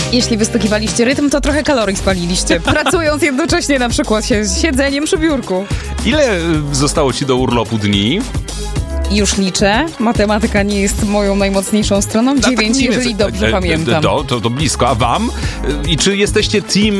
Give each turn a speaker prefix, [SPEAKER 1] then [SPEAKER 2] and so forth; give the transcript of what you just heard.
[SPEAKER 1] Jeśli wystukiwaliście rytm, to trochę kalorii spaliliście, pracując jednocześnie na przykład siedzeniem przy biurku.
[SPEAKER 2] Ile zostało ci do urlopu dni?
[SPEAKER 1] Już liczę. Matematyka nie jest moją najmocniejszą stroną. 9, jeżeli dobrze pamiętam.
[SPEAKER 2] To blisko. A wam? I czy jesteście team